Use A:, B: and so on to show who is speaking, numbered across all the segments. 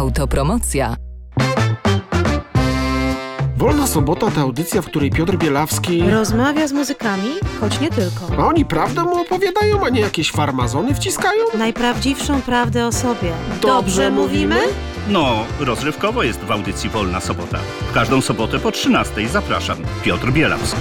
A: Autopromocja.
B: Wolna Sobota to audycja, w której Piotr Bielawski
C: rozmawia z muzykami, choć nie tylko.
B: A oni prawdę mu opowiadają, a nie jakieś farmazony wciskają?
C: Najprawdziwszą prawdę o sobie. Dobrze mówimy?
D: No, rozrywkowo jest w audycji Wolna Sobota. W każdą sobotę po 13:00 zapraszam. Piotr Bielawski.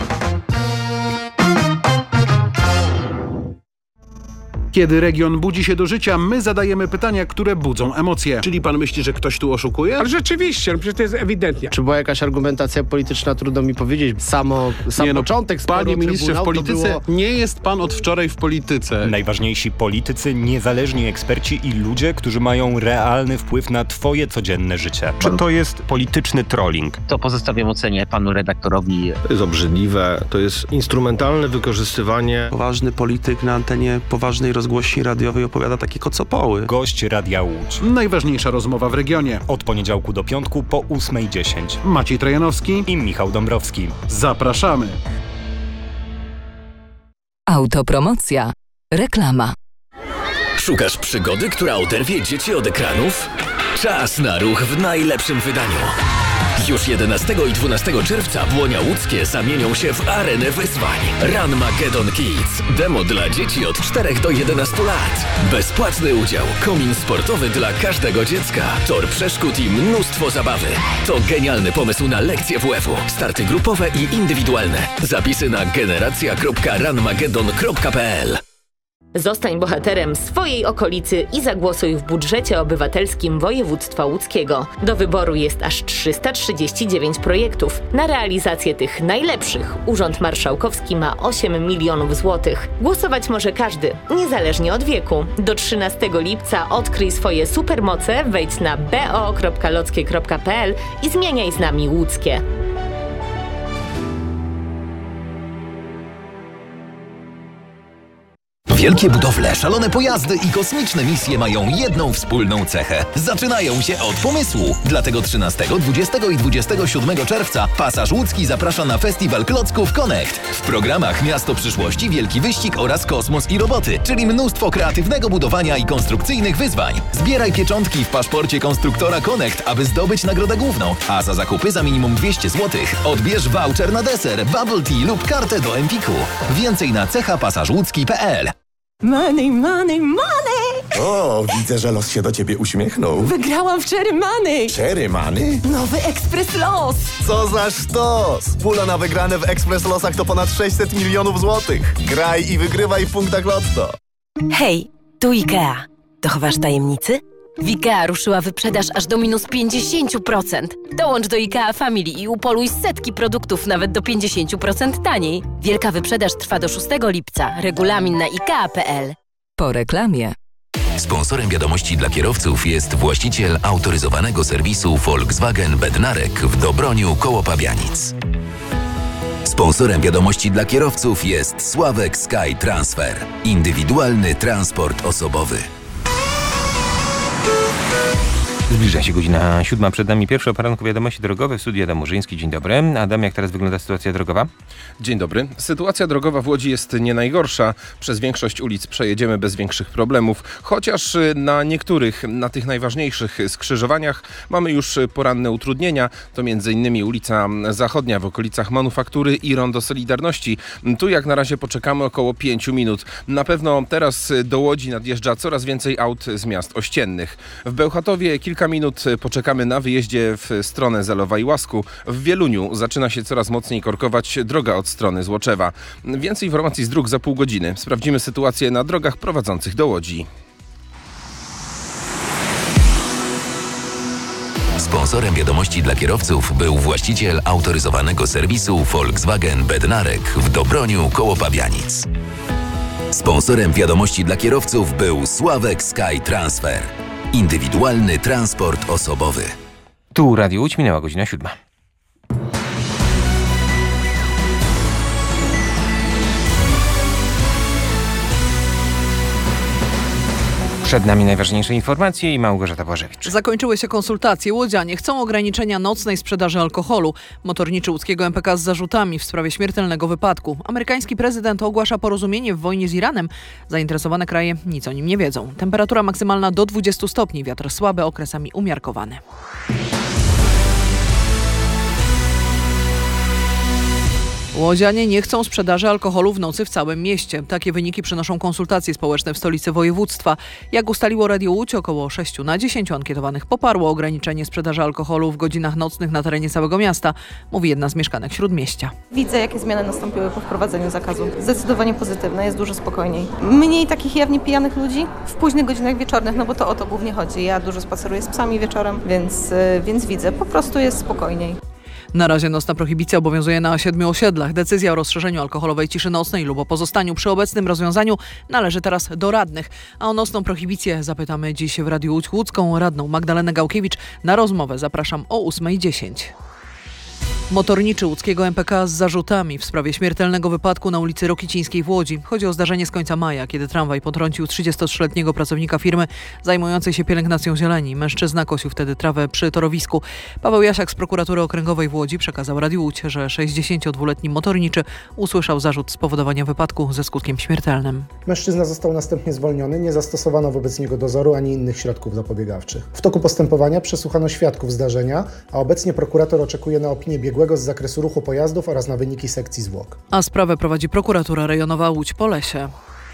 E: Kiedy region budzi się do życia, my zadajemy pytania, które budzą emocje.
B: Czyli pan myśli, że ktoś tu oszukuje?
F: Ale rzeczywiście, przecież to jest ewidentnie.
G: Czy była jakaś argumentacja polityczna, trudno mi powiedzieć. Sam początek sporu,
E: Panie ministrze, w polityce nie jest pan od wczoraj w polityce.
H: Najważniejsi politycy, niezależni eksperci i ludzie, którzy mają realny wpływ na twoje codzienne życie. Czy to jest polityczny trolling?
I: To pozostawiam ocenie panu redaktorowi.
J: To jest obrzydliwe, to jest instrumentalne wykorzystywanie.
K: Poważny polityk na antenie poważnej rozgłośni radiowej opowiada takie kocopoły.
H: Gość Radia Łódź.
E: Najważniejsza rozmowa w regionie.
H: Od poniedziałku do piątku po 8:10.
E: Maciej Trojanowski
H: i Michał Dąbrowski.
E: Zapraszamy.
A: Autopromocja. Reklama.
L: Szukasz przygody, która oderwie dzieci od ekranów? Czas na ruch w najlepszym wydaniu. Już 11 i 12 czerwca Błonia Łódzkie zamienią się w arenę wyzwań. Ranmageddon Kids. Demo dla dzieci od 4 do 11 lat. Bezpłatny udział. Komin sportowy dla każdego dziecka. Tor przeszkód i mnóstwo zabawy. To genialny pomysł na lekcje WF-u. Starty grupowe i indywidualne. Zapisy na generacja.ranmageddon.pl.
M: Zostań bohaterem swojej okolicy i zagłosuj w budżecie obywatelskim województwa łódzkiego. Do wyboru jest aż 339 projektów. Na realizację tych najlepszych Urząd Marszałkowski ma 8 milionów złotych. Głosować może każdy, niezależnie od wieku. Do 13 lipca odkryj swoje supermoce, wejdź na bo.lockie.pl i zmieniaj z nami łódzkie.
L: Wielkie budowle, szalone pojazdy i kosmiczne misje mają jedną wspólną cechę. Zaczynają się od pomysłu. Dlatego 13, 20 i 27 czerwca Pasaż Łódzki zaprasza na festiwal klocków Connect. W programach Miasto Przyszłości, Wielki Wyścig oraz Kosmos i Roboty, czyli mnóstwo kreatywnego budowania i konstrukcyjnych wyzwań. Zbieraj pieczątki w paszporcie konstruktora Connect, aby zdobyć nagrodę główną, a za zakupy za minimum 200 zł odbierz voucher na deser, bubble tea lub kartę do Empiku. Więcej na cechapasażłódzki.pl.
N: Money, money, money!
O: O, widzę, że los się do ciebie uśmiechnął.
N: Wygrałam w Cherry Money!
O: Cherry Money?
N: Nowy Ekspres Los!
O: Co za sztos! Pula na wygrane w Ekspres Losach to ponad 600 milionów złotych. Graj i wygrywaj w punktach Lotto.
P: Hej, tu IKEA. Dochowasz tajemnicy? W IKEA ruszyła wyprzedaż aż do minus 50%. Dołącz do IKEA Family i upoluj setki produktów nawet do 50% taniej. Wielka wyprzedaż trwa do 6 lipca. Regulamin na IKEA.pl.
A: Po reklamie.
L: Sponsorem wiadomości dla kierowców jest właściciel autoryzowanego serwisu Volkswagen Bednarek w Dobroniu koło Pabianic. Sponsorem wiadomości dla kierowców jest Sławek Sky Transfer. Indywidualny transport osobowy.
Q: Zbliża się godzina 7. Przed nami pierwsze o poranku wiadomości drogowe w studiu Adam Murzyński. Dzień dobry. Adam, jak teraz wygląda sytuacja drogowa?
R: Dzień dobry. Sytuacja drogowa w Łodzi jest nie najgorsza. Przez większość ulic przejedziemy bez większych problemów, chociaż na niektórych, na tych najważniejszych skrzyżowaniach mamy już poranne utrudnienia. To m.in. ulica Zachodnia w okolicach Manufaktury i Rondo Solidarności. Tu jak na razie poczekamy około 5 minut. Na pewno teraz do Łodzi nadjeżdża coraz więcej aut z miast ościennych. W Bełchatowie kilka minut poczekamy na wyjeździe w stronę Zalowa i Łasku. W Wieluniu zaczyna się coraz mocniej korkować droga od strony Złoczewa. Więcej informacji z dróg za pół godziny. Sprawdzimy sytuację na drogach prowadzących do Łodzi.
L: Sponsorem wiadomości dla kierowców był właściciel autoryzowanego serwisu Volkswagen Bednarek w Dobroniu koło Pabianic. Sponsorem wiadomości dla kierowców był Sławek Sky Transfer. Indywidualny transport osobowy.
Q: Tu Radio Łódź, minęła godzina 7. Przed nami najważniejsze informacje i Małgorzata Błażewicz.
S: Zakończyły się konsultacje. Łodzianie chcą ograniczenia nocnej sprzedaży alkoholu. Motorniczy łódzkiego MPK z zarzutami w sprawie śmiertelnego wypadku. Amerykański prezydent ogłasza porozumienie w wojnie z Iranem. Zainteresowane kraje nic o nim nie wiedzą. Temperatura maksymalna do 20 stopni, wiatr słaby, okresami umiarkowany. Łodzianie nie chcą sprzedaży alkoholu w nocy w całym mieście. Takie wyniki przynoszą konsultacje społeczne w stolicy województwa. Jak ustaliło Radio Łódź, około 6 na 10 ankietowanych poparło ograniczenie sprzedaży alkoholu w godzinach nocnych na terenie całego miasta, mówi jedna z mieszkanek Śródmieścia.
T: Widzę, jakie zmiany nastąpiły po wprowadzeniu zakazu. Zdecydowanie pozytywne, jest dużo spokojniej. Mniej takich jawnie pijanych ludzi w późnych godzinach wieczornych, no bo to o to głównie chodzi. Ja dużo spaceruję z psami wieczorem, więc widzę, po prostu jest spokojniej.
S: Na razie nocna prohibicja obowiązuje na 7 osiedlach. Decyzja o rozszerzeniu alkoholowej ciszy nocnej lub o pozostaniu przy obecnym rozwiązaniu należy teraz do radnych. A o nocną prohibicję zapytamy dziś w Radiu Łódź Łódzką radną Magdalenę Gałkiewicz. Na rozmowę zapraszam o 8:10. Motorniczy łódzkiego MPK z zarzutami w sprawie śmiertelnego wypadku na ulicy Rokicińskiej w Łodzi. Chodzi o zdarzenie z końca maja, kiedy tramwaj potrącił 33-letniego pracownika firmy zajmującej się pielęgnacją zieleni. Mężczyzna kosił wtedy trawę przy torowisku. Paweł Jasiak z prokuratury okręgowej w Łodzi przekazał Radiu Łódź, że 62-letni motorniczy usłyszał zarzut spowodowania wypadku ze skutkiem śmiertelnym.
U: Mężczyzna został następnie zwolniony, nie zastosowano wobec niego dozoru ani innych środków zapobiegawczych. W toku postępowania przesłuchano świadków zdarzenia, a obecnie prokurator oczekuje na opinię biegłego z zakresu ruchu pojazdów oraz na wyniki sekcji zwłok.
S: A sprawę prowadzi prokuratura rejonowa Łódź-Polesie.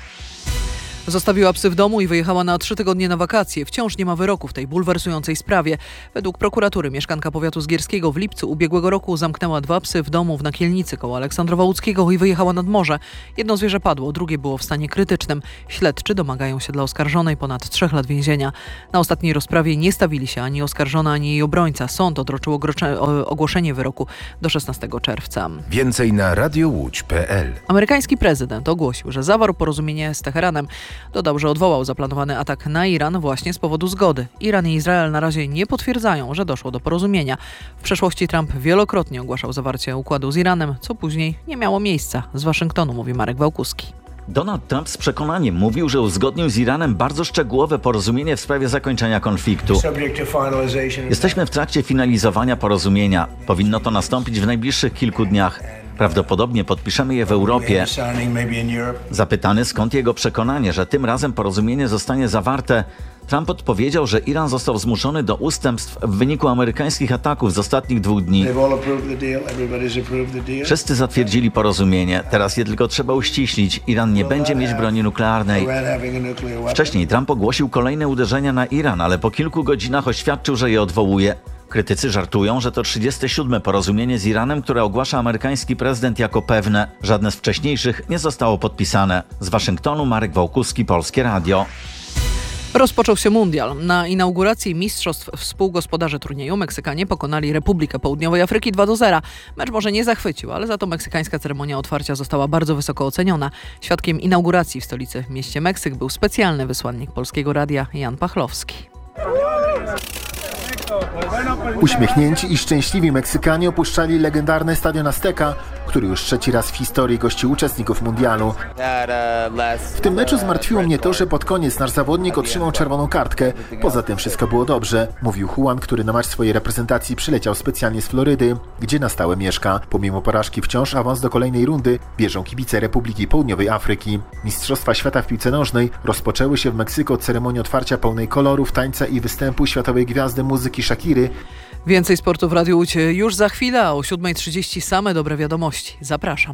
S: Zostawiła psy w domu i wyjechała na 3 tygodnie na wakacje. Wciąż nie ma wyroku w tej bulwersującej sprawie. Według prokuratury mieszkanka powiatu zgierskiego w lipcu ubiegłego roku zamknęła 2 psy w domu w Nakielnicy koło Aleksandrowa Łódzkiego i wyjechała nad morze. Jedno zwierzę padło, drugie było w stanie krytycznym. Śledczy domagają się dla oskarżonej ponad 3 lat więzienia. Na ostatniej rozprawie nie stawili się ani oskarżona, ani jej obrońca. Sąd odroczył ogłoszenie wyroku do 16 czerwca.
V: Więcej na radiołódź.pl.
S: Amerykański prezydent ogłosił, że zawarł porozumienie z Teheranem. Dodał, że odwołał zaplanowany atak na Iran właśnie z powodu zgody. Iran i Izrael na razie nie potwierdzają, że doszło do porozumienia. W przeszłości Trump wielokrotnie ogłaszał zawarcie układu z Iranem, co później nie miało miejsca. Z Waszyngtonu mówi Marek Wałkuski.
W: Donald Trump z przekonaniem mówił, że uzgodnił z Iranem bardzo szczegółowe porozumienie w sprawie zakończenia konfliktu. Jesteśmy w trakcie finalizowania porozumienia. Powinno to nastąpić w najbliższych kilku dniach. Prawdopodobnie podpiszemy je w Europie. Zapytany, skąd jego przekonanie, że tym razem porozumienie zostanie zawarte, Trump odpowiedział, że Iran został zmuszony do ustępstw w wyniku amerykańskich ataków z ostatnich 2 dni. Wszyscy zatwierdzili porozumienie, teraz je tylko trzeba uściślić. Iran nie będzie mieć broni nuklearnej. Wcześniej Trump ogłosił kolejne uderzenia na Iran, ale po kilku godzinach oświadczył, że je odwołuje. Krytycy żartują, że to 37. porozumienie z Iranem, które ogłasza amerykański prezydent jako pewne. Żadne z wcześniejszych nie zostało podpisane. Z Waszyngtonu Marek Wałkuski, Polskie Radio.
S: Rozpoczął się mundial. Na inauguracji mistrzostw współgospodarze turnieju Meksykanie pokonali Republikę Południowej Afryki 2-0. Mecz może nie zachwycił, ale za to meksykańska ceremonia otwarcia została bardzo wysoko oceniona. Świadkiem inauguracji w stolicy, mieście Meksyk, był specjalny wysłannik Polskiego Radia Jan Pachlowski.
X: Uśmiechnięci i szczęśliwi Meksykanie opuszczali legendarny stadion Azteca, który już 3. raz w historii gości uczestników mundialu. W tym meczu zmartwiło mnie to, że pod koniec nasz zawodnik otrzymał czerwoną kartkę. Poza tym wszystko było dobrze, mówił Juan, który na mecz swojej reprezentacji przyleciał specjalnie z Florydy, gdzie na stałe mieszka. Pomimo porażki wciąż awans do kolejnej rundy bierzą kibice Republiki Południowej Afryki. Mistrzostwa świata w piłce nożnej rozpoczęły się w Meksyku od ceremonii otwarcia pełnej kolorów, tańca i występu światowej gwiazdy muzyki Shakiry.
S: Więcej sportu w Radiu Łódź już za chwilę, a o 7:30 same dobre wiadomości. Zapraszam.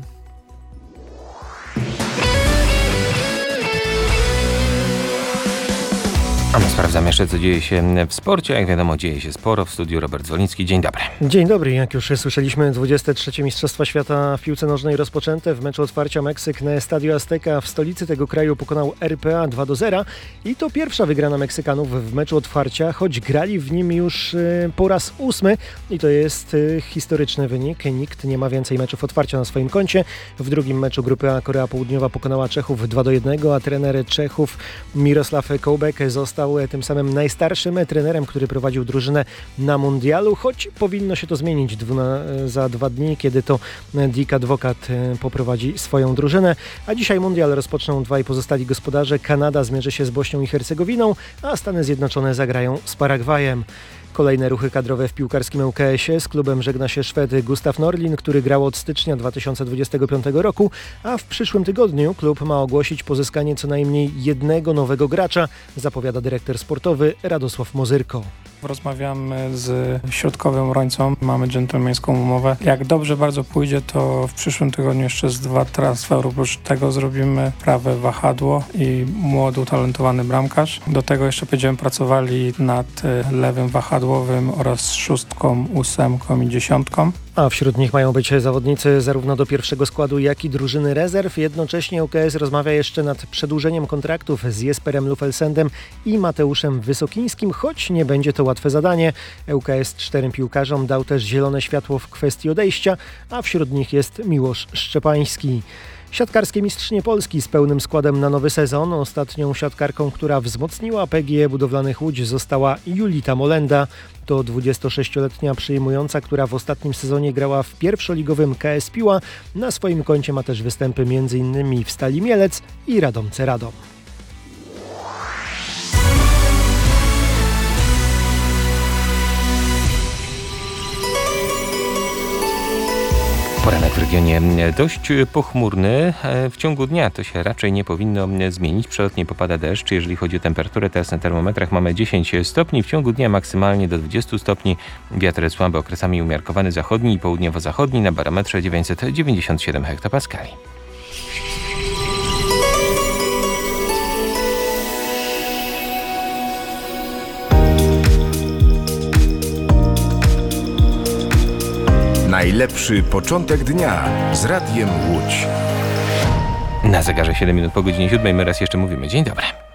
Q: A my sprawdzamy jeszcze, co dzieje się w sporcie. Jak wiadomo, dzieje się sporo. W studiu Robert Zwolnicki. Dzień dobry.
Y: Dzień dobry. Jak już słyszeliśmy, 23. Mistrzostwa Świata w piłce nożnej rozpoczęte. W meczu otwarcia Meksyk na Estadio Azteca w stolicy tego kraju pokonał RPA 2-0. I to pierwsza wygrana Meksykanów w meczu otwarcia, choć grali w nim już po raz 8. I to jest historyczny wynik. Nikt nie ma więcej meczów otwarcia na swoim koncie. W drugim meczu grupy A Korea Południowa pokonała Czechów 2-1, a trener Czechów Mirosław Kołbek został został tym samym najstarszym trenerem, który prowadził drużynę na mundialu, choć powinno się to zmienić za 2 dni, kiedy to Dick Advocat poprowadzi swoją drużynę. A dzisiaj mundial rozpoczną 2 pozostali gospodarze. Kanada zmierzy się z Bośnią i Hercegowiną, a Stany Zjednoczone zagrają z Paragwajem. Kolejne ruchy kadrowe w piłkarskim ŁKS-ie. Z klubem żegna się Szwed Gustav Norlin, który grał od stycznia 2025 roku, a w przyszłym tygodniu klub ma ogłosić pozyskanie co najmniej jednego nowego gracza, zapowiada dyrektor sportowy Radosław Mozyrko.
B: Rozmawiamy z środkowym obrońcą, mamy dżentelmeńską umowę. Jak dobrze bardzo pójdzie, to w przyszłym tygodniu jeszcze z 2 transfery. Oprócz tego zrobimy prawe wahadło i młody, utalentowany bramkarz. Do tego jeszcze będziemy pracowali nad lewym wahadłowym oraz 6., 8. i 10.
Y: A wśród nich mają być zawodnicy zarówno do pierwszego składu, jak i drużyny rezerw. Jednocześnie ŁKS rozmawia jeszcze nad przedłużeniem kontraktów z Jesperem Lufelsendem i Mateuszem Wysokińskim, choć nie będzie to łatwe zadanie. ŁKS 4 piłkarzom dał też zielone światło w kwestii odejścia, a wśród nich jest Miłosz Szczepański. Siatkarskie mistrzynie Polski z pełnym składem na nowy sezon. Ostatnią siatkarką, która wzmocniła PGE Budowlanych Łódź, została Julita Molenda. To 26-letnia przyjmująca, która w ostatnim sezonie grała w pierwszoligowym KS Piła. Na swoim koncie ma też występy m.in. w Stali Mielec i Radomce Radom.
Q: Poranek w regionie dość pochmurny. W ciągu dnia to się raczej nie powinno zmienić. Przelotnie popada deszcz. Jeżeli chodzi o temperaturę, teraz na termometrach mamy 10 stopni. W ciągu dnia maksymalnie do 20 stopni. Wiatr słaby, okresami umiarkowany zachodni i południowo-zachodni na barometrze 997 hektopaskali.
V: Najlepszy początek dnia z Radiem Łódź.
Q: Na zegarze 7 minut po godzinie 7. My raz jeszcze mówimy dzień dobry.